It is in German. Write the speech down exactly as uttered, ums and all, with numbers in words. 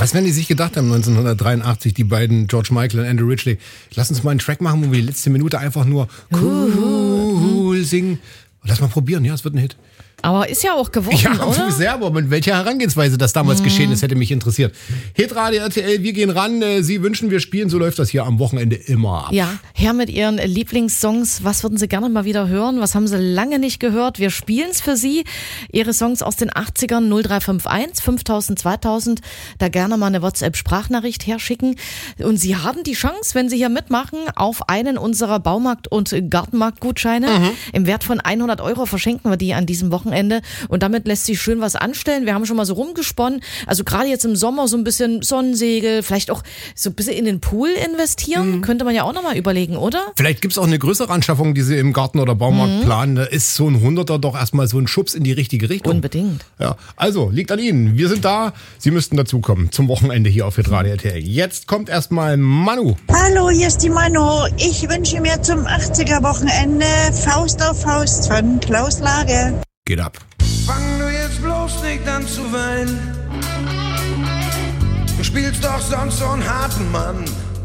Was werden die sich gedacht haben neunzehnhundertdreiundachtzig, die beiden George Michael und Andrew Ridgeley? Lass uns mal einen Track machen, wo wir die letzte Minute einfach nur cool singen. Lass mal probieren, ja, es wird ein Hit. Aber ist ja auch geworden, ja, oder? sehr, aber mit welcher Herangehensweise das damals mhm. geschehen ist, hätte mich interessiert. Hitradio R T L, wir gehen ran, Sie wünschen, wir spielen, so läuft das hier am Wochenende immer ab. Ja, her mit Ihren Lieblingssongs, was würden Sie gerne mal wieder hören, was haben Sie lange nicht gehört, wir spielen es für Sie, Ihre Songs aus den achtzigern, null drei fünf eins, fünftausend, zweitausend, da gerne mal eine WhatsApp-Sprachnachricht herschicken und Sie haben die Chance, wenn Sie hier mitmachen, auf einen unserer Baumarkt- und Gartenmarktgutscheine, mhm. im Wert von hundert Euro verschenken wir die an diesem Wochenende. Ende. Und damit lässt sich schön was anstellen. Wir haben schon mal so rumgesponnen. Also gerade jetzt im Sommer so ein bisschen Sonnensegel, vielleicht auch so ein bisschen in den Pool investieren. Mhm. Könnte man ja auch nochmal überlegen, oder? Vielleicht gibt es auch eine größere Anschaffung, die Sie im Garten oder Baumarkt mhm. planen. Da ist so ein Hunderter doch erstmal so ein Schubs in die richtige Richtung. Unbedingt. Ja, also liegt an Ihnen. Wir sind da. Sie müssten dazukommen zum Wochenende hier auf Hitradio R T L. Jetzt kommt erstmal Manu. Hallo, hier ist die Manu. Ich wünsche mir zum achtziger-Wochenende Faust auf Faust von Klaus Lage. Geht ab. Fang du jetzt bloß nicht an zu weinen. Du spielst doch sonst so einen harten Mann.